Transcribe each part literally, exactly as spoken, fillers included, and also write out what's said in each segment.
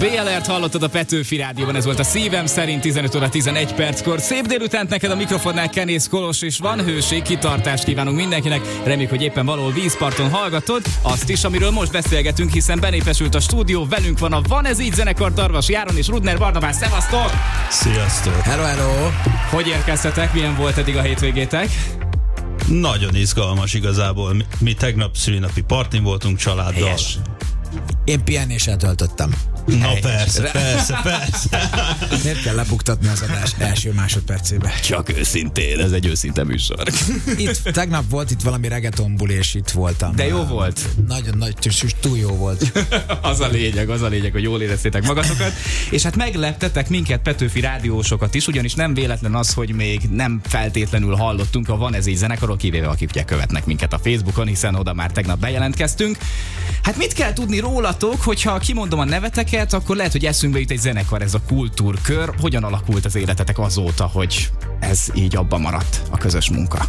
bé el er-t hallottad a Petőfi Rádióban, ez volt a Szívem Szerint tizenöt óra tizenegy perckor. Szép délutánt neked, a mikrofonnál Kenész Kolos, és van hőség, kitartást kívánunk mindenkinek. Reméljük, hogy éppen valahol vízparton hallgatod azt is, amiről most beszélgetünk, hiszen benépesült a stúdió, velünk van a Van ez így zenekar, Darvasi Áron és Rudner Barnabás. Szevasztok! Sziasztok! Hello, hello! Hogy érkeztetek? Milyen volt eddig a hétvégétek? Nagyon izgalmas igazából. Mi, mi tegnap szülinapi partin voltunk családdal. Helyes. Én pihenéssel töltöttem. Na Helyes. persze, persze, persze. Miért kell lebuktatni az adás első másodpercébe? Csak őszintén, ez egy őszinte műsor. Itt tegnap volt itt valami reggaeton buli, és itt voltam. De jó volt. Nagyon nagy, túl jó volt. Az a lényeg, az a lényeg, hogy jól éreztétek magatokat. És hát megleptetek minket, Petőfi rádiósokat is, ugyanis nem véletlen az, hogy még nem feltétlenül hallottunk a Van ez így zenekarról, kivéve akik ugye követnek minket a Facebookon, hiszen oda már tegnap bejelentkeztünk. Hát mit kell tudni rólatok, hogyha kimondom a neveteket, akkor lehet, hogy eszünkbe jut egy zenekar, ez a Kultúrkör. Hogyan alakult az életetek azóta, hogy ez így abban maradt, a közös munka?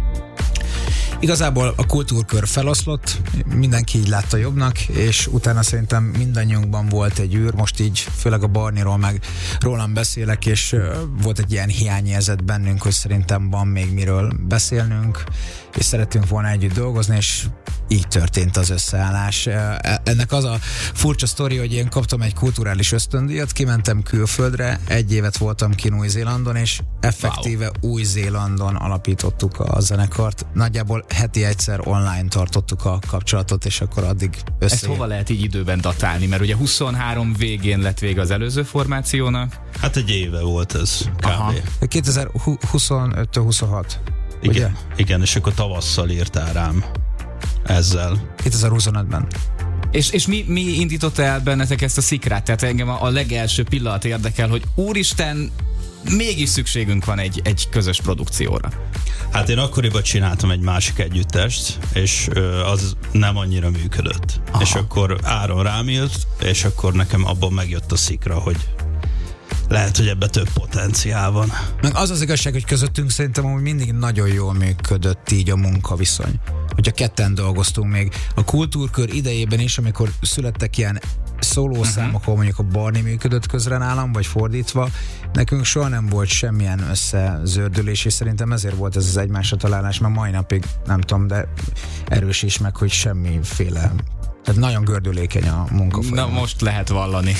Igazából a Kultúrkör feloszlott, mindenki így látta jobbnak, és utána szerintem mindannyiunkban volt egy űr, most így főleg a Barniról meg rólam beszélek, és volt egy ilyen hiányérzet bennünk, hogy szerintem van még miről beszélnünk, és szerettünk volna együtt dolgozni, és így történt az összeállás. Ennek az a furcsa sztori, hogy én kaptam egy kulturális ösztöndíjat, kimentem külföldre, egy évet voltam ki Új-Zélandon, és effektíve wow. Új-Zélandon alapítottuk a zenekart. Nagyjából heti egyszer online tartottuk a kapcsolatot, és akkor addig össze. Ezt hova lehet így időben datálni? Mert ugye huszonhárom végén lett vége az előző formációnak. Hát egy éve volt ez kb. kétezer-huszonöt huszonhat. Igen, ugye? igen, és akkor tavasszal írtál rám ezzel. kétezer-huszonötben. És, és mi, mi indította el bennetek ezt a szikrát? Tehát engem a, a legelső pillanat érdekel, hogy úristen, mégis szükségünk van egy, egy közös produkcióra. Hát én akkoriban csináltam egy másik együttest, és ö, az nem annyira működött. Aha. És akkor Áron rám jött, és akkor nekem abban megjött a szikra, hogy lehet, hogy ebbe több potenciál van. Meg az az igazság, hogy közöttünk szerintem amúgy mindig nagyon jól működött így a munkaviszony. Hogyha ketten dolgoztunk még a Kultúrkör idejében is, amikor születtek ilyen szólószámok, uh-huh. ahol mondjuk a Barni működött közre nálam, vagy fordítva, nekünk soha nem volt semmilyen összezördülés, és szerintem ezért volt ez az egymásra találás, mert mai napig nem tudom, de erős is meg, hogy semmiféle. Tehát nagyon gördülékeny a munkafolyamat. Na most lehet vallani.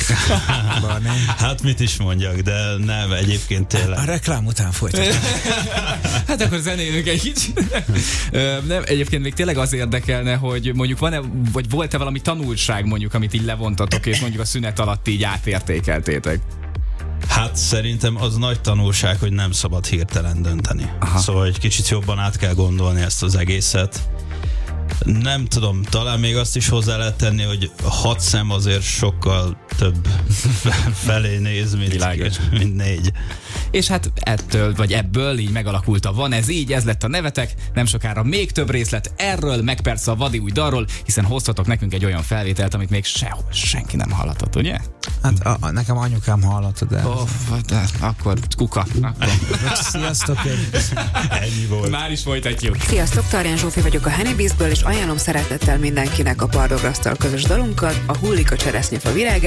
Hát mit is mondjak, de nem, egyébként tényleg. A reklám után folytatjuk. Hát akkor zenélünk egy kicsit. Nem, egyébként még tényleg az érdekelne, hogy mondjuk van-e, vagy volt-e valami tanulság mondjuk, amit így levontatok, és mondjuk a szünet alatt így átértékeltétek? Hát szerintem az nagy tanulság, hogy nem szabad hirtelen dönteni. Aha. Szóval egy kicsit jobban át kell gondolni ezt az egészet. Nem tudom, talán még azt is hozzá lehet tenni, hogy hat szem azért sokkal több felé néz, mint, mint négy. És hát ettől, vagy ebből így megalakult a Van ez így, ez lett a nevetek, nem sokára még több részlet erről, meg persze a vadi új dalról, hiszen hoztatok nekünk egy olyan felvételt, amit még sehol senki nem hallatott, ugye? Hát a, a, nekem anyukám hallotta, de... Oh, de akkor kuka. Akkor. Sziasztok! Ennyi volt. Már is folytatjuk. Sziasztok, Tarján Zsófi vagyok a Honeybizből, és ajánlom szeretettel mindenkinek a Pardograsztal közös dalunkat, a Hullik a cseresznyefa virágán.